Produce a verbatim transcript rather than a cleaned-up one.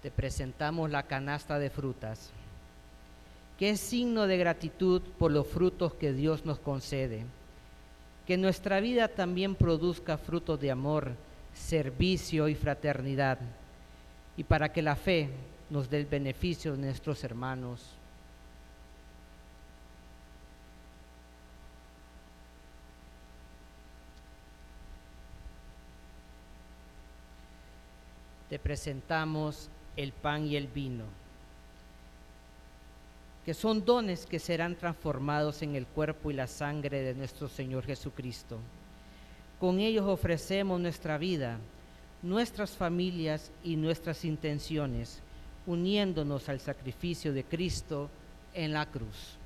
Te presentamos la canasta de frutas, que es signo de gratitud por los frutos que Dios nos concede. Que nuestra vida también produzca frutos de amor, servicio y fraternidad, y para que la fe nos dé el beneficio de nuestros hermanos. Te presentamos el pan y el vino, que son dones que serán transformados en el cuerpo y la sangre de nuestro Señor Jesucristo. Con ellos ofrecemos nuestra vida, nuestras familias y nuestras intenciones, uniéndonos al sacrificio de Cristo en la cruz.